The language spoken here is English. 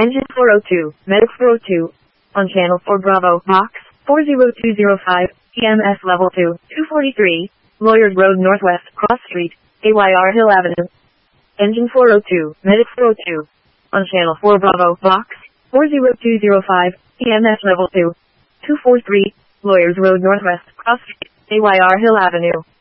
Engine 402, Medic 402. On channel 4 Bravo, box 40205, EMS level 2, 243, Lawyers Road Northwest, Cross Street, AYR Hill Avenue. Engine 402, Medic 402. On channel 4 Bravo, box 40205, EMS level 2, 243, Lawyers Road Northwest, Cross Street, AYR Hill Avenue.